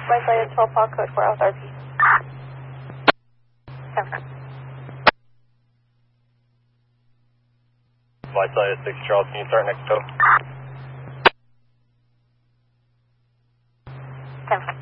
Visalia 12 Paul code 4 Alpha RP. Visalia 6 Charles, can you start next code? 10.